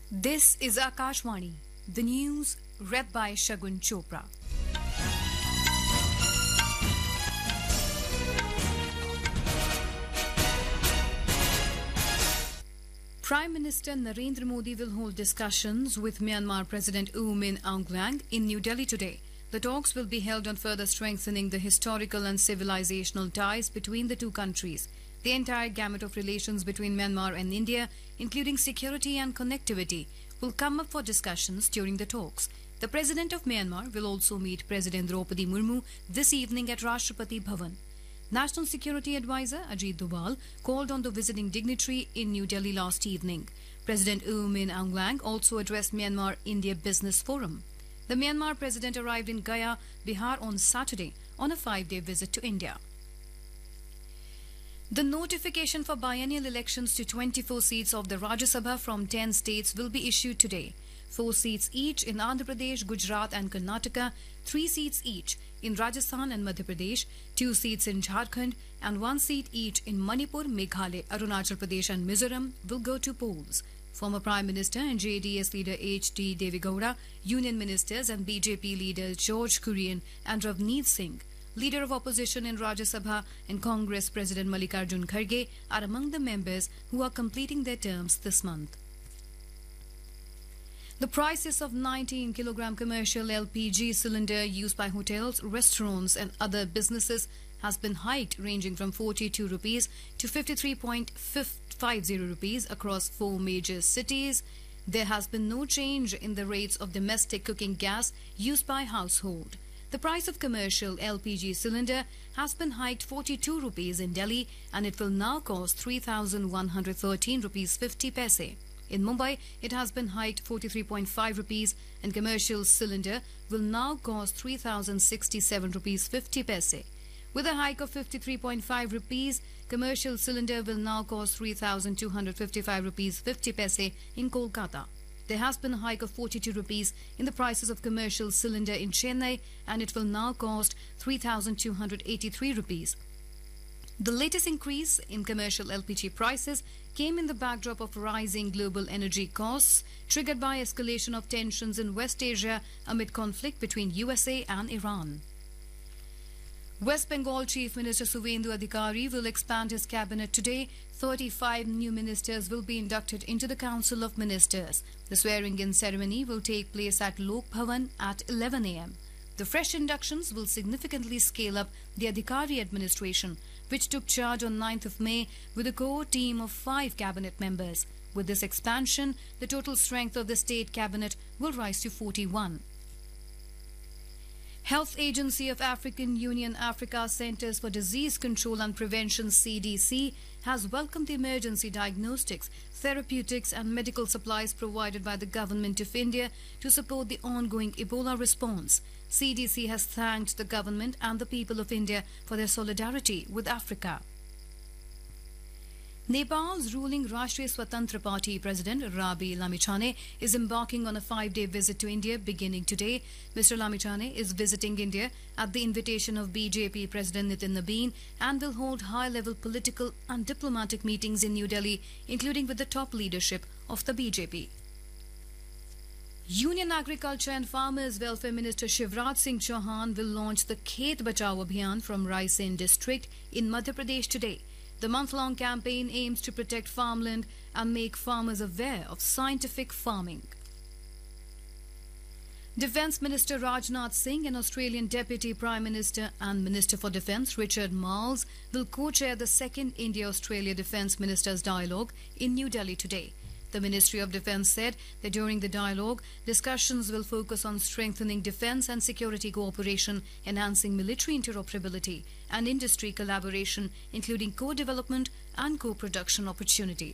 This is Akashvani, the news read by Shagun Chopra. Prime Minister Narendra Modi will hold discussions with Myanmar President U Min Aung Hlaing in New Delhi today. The talks will be held on further strengthening the historical and civilizational ties between the two countries. The entire gamut of relations between Myanmar and India, including security and connectivity, will come up for discussions during the talks. The President of Myanmar will also meet President Draupadi Murmu this evening at Rashtrapati Bhavan. National Security Advisor Ajit Doval called on the visiting dignitary in New Delhi last evening. President U Min Aung Hlaing also addressed Myanmar-India Business Forum. The Myanmar President arrived in Gaya, Bihar on Saturday on a 5-day visit to India. The notification for biennial elections to 24 seats of the Rajya Sabha from 10 states will be issued today. 4 seats each in Andhra Pradesh, Gujarat and Karnataka, 3 seats each in Rajasthan and Madhya Pradesh, 2 seats in Jharkhand and 1 seat each in Manipur, Meghalaya, Arunachal Pradesh and Mizoram will go to polls. Former Prime Minister and JDS leader H.D. Devegowda, Union Ministers and BJP leaders George Kurian and Ravneet Singh, Leader of Opposition in Rajya Sabha and Congress President Mallikarjun Kharge are among the members who are completing their terms this month. The prices of 19-kilogram commercial LPG cylinder used by hotels, restaurants and other businesses has been hiked, ranging from 42 rupees to 53.50 rupees across 4 major cities. There has been no change in the rates of domestic cooking gas used by household. The price of commercial LPG cylinder has been hiked 42 rupees in Delhi and it will now cost 3,113 rupees 50 paise. In Mumbai, it has been hiked 43.5 rupees and commercial cylinder will now cost 3,067 rupees 50 paise. With a hike of 53.5 rupees, commercial cylinder will now cost 3,255 rupees 50 paise in Kolkata. There has been a hike of 42 rupees in the prices of commercial cylinder in Chennai and it will now cost 3,283 rupees. The latest increase in commercial LPG prices came in the backdrop of rising global energy costs triggered by escalation of tensions in West Asia amid conflict between USA and Iran. West Bengal Chief Minister Suvendu Adhikari will expand his cabinet today. 35 new ministers will be inducted into the Council of Ministers. The swearing-in ceremony will take place at Lok Bhavan at 11 a.m. The fresh inductions will significantly scale up the Adhikari administration, which took charge on 9th of May with a core team of 5 cabinet members. With this expansion, the total strength of the state cabinet will rise to 41. Health Agency of African Union Africa Centers for Disease Control and Prevention CDC has welcomed the emergency diagnostics, therapeutics and medical supplies provided by the Government of India to support the ongoing Ebola response. CDC has thanked the government and the people of India for their solidarity with Africa. Nepal's ruling Rashtriya Swatantra Party President Rabi Lamichhane is embarking on a 5-day visit to India beginning today. Mr. Lamichhane is visiting India at the invitation of BJP President Nitin Nabin and will hold high-level political and diplomatic meetings in New Delhi, including with the top leadership of the BJP. Union Agriculture and Farmers Welfare Minister Shivraj Singh Chauhan will launch the Khet Bachao Abhiyan from Raisen district in Madhya Pradesh today. The month-long campaign aims to protect farmland and make farmers aware of scientific farming. Defence Minister Rajnath Singh and Australian Deputy Prime Minister and Minister for Defence Richard Marles will co-chair the second India-Australia Defence Ministers Dialogue in New Delhi today. The Ministry of Defence said that during the dialogue, discussions will focus on strengthening defence and security cooperation, enhancing military interoperability and industry collaboration, including co-development and co-production opportunities.